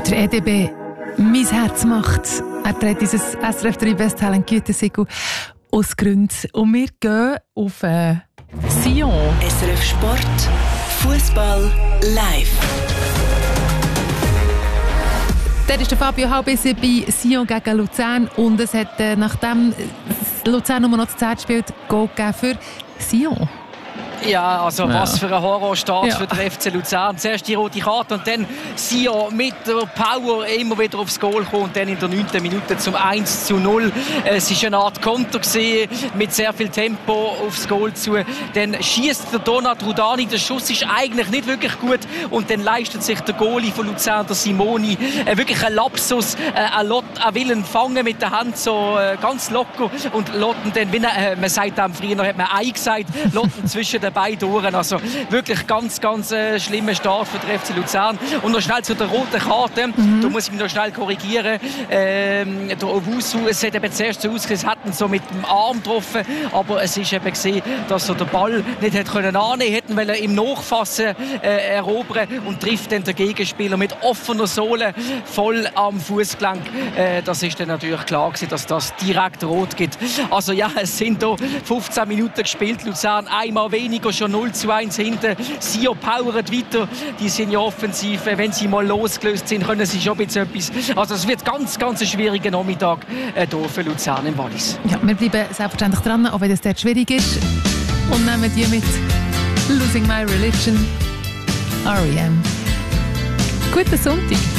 Der EDB, mein Herz macht. Er trägt dieses SRF 3 Best Talent Gütesiegel aus Gründen. Und wir gehen auf Sion. SRF Sport, Fußball live. Dort ist der Fabio Halbisse bei Sion gegen Luzern. Und es hat, nachdem Luzern nur noch zu 10 spielt, Goal gegeben für Sion. Ja, also was für ein Horrorstart für den FC Luzern. Zuerst die rote Karte und dann Sion mit der Power immer wieder aufs Goal kommen und dann in der 9. Minute zum 1:0. Es war eine Art Konter gewesen, mit sehr viel Tempo aufs Goal zu. Dann schießt der Donat Rudani, der Schuss ist eigentlich nicht wirklich gut und dann leistet sich der Goalie von Luzern, der Simoni, wirklich einen Lapsus, er will ihn fangen mit der Hand so ganz locker und Lotten dann, wie man sagt, früher hat man Ei gesagt, Lotten zwischen den beiden Ohren. Also wirklich ganz, ganz schlimmer Start für den FC Luzern. Und noch schnell zu der roten Karte. Da muss ich mich noch schnell korrigieren. Der Owusu, es hat eben zuerst so ausgesehen, es hat ihn so mit dem Arm getroffen, aber es ist eben gesehen, dass er den Ball nicht hätte können annehmen, hätten wollen im Nachfassen erobern und trifft dann den Gegenspieler mit offener Sohle voll am Fußgelenk. Das ist dann natürlich klar gewesen, dass das direkt rot gibt. Also ja, es sind hier 15 Minuten gespielt. Luzern einmal weniger, schon 0:1 hinten. Sion powert weiter. Die sind ja offensiv. Wenn sie mal losgelöst sind, können sie schon ein bisschen etwas. Also es wird ganz, ganz ein schwieriger Nachmittag hier für Luzern im Wallis. Ja, wir bleiben selbstverständlich dran, auch wenn es dort schwierig ist. Und nehmen die mit Losing My Religion, R.E.M. Guten Sonntag.